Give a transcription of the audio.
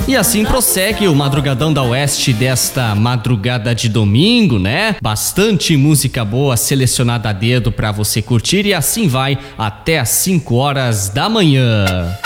E assim prossegue o Madrugadão da Oeste desta madrugada de domingo, né? Bastante música boa selecionada a dedo pra você curtir e assim vai até às 5 horas da manhã.